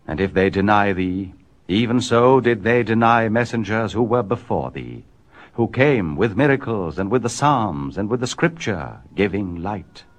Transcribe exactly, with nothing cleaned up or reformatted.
And if they deny thee, even so did they deny messengers who were before thee, who came with miracles and with the Psalms and with the Scripture, giving light.